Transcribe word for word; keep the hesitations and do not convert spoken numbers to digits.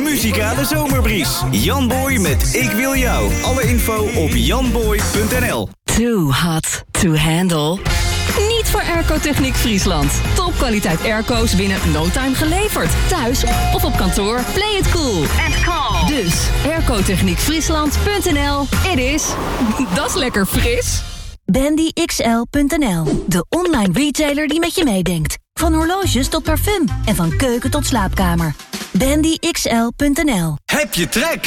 muzikale zomerbries. Jan Boy met Ik Wil Jou. Alle info op janboy punt n l. Too hot to handle? Niet voor Airco-Techniek Friesland. Topkwaliteit airco's binnen no time geleverd. Thuis of op kantoor. Play it cool and calm. Dus airco-techniek friesland punt n l. It is. Dat is lekker fris. Bandy X L punt n l. De online retailer die met je meedenkt. Van horloges tot parfum en van keuken tot slaapkamer. Bandy X L punt n l. Heb je trek?